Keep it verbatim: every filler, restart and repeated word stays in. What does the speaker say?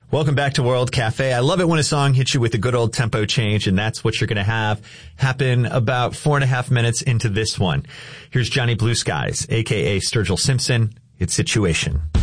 Welcome back to World Cafe. I love it when a song hits you with a good old tempo change, and that's what you're going to have happen about four and a half minutes into this one. Here's Johnny Blue Skies, a k a. Sturgill Simpson. It's Situation.